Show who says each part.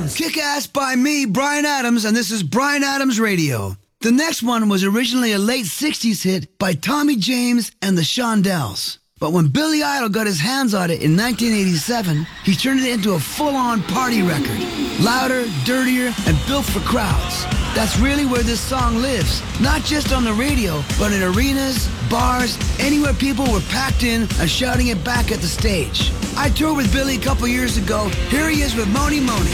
Speaker 1: Kick-Ass by me, Bryan Adams, and this is Bryan Adams Radio. The next one was originally a late 60s hit by Tommy James and the Shondells. But when Billy Idol got his hands on it in 1987, he turned it into a full-on party record. Louder, dirtier, and built for crowds. That's really where this song lives. Not just on the radio, but in arenas, bars, anywhere people were packed in and shouting it back at the stage. I toured with Billy a couple years ago. Here he is with Mony Mony.